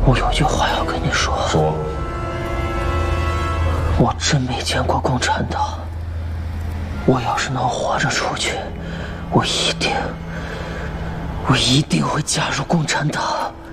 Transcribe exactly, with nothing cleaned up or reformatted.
我有句话要跟你说。 说。 我真没见过共产党。我要是能活着出去，我一定，我一定会加入共产党。